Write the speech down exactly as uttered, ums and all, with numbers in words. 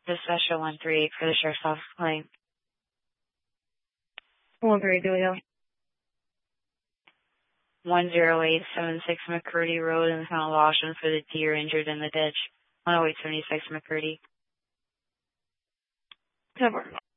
The special one three eight for the sheriff's office claim. one three eight, Dilly Hill. one zero eight seven six McCurdy Road in the town of Washington for the deer injured in the ditch. one oh eight seventy-six McCurdy. ten four.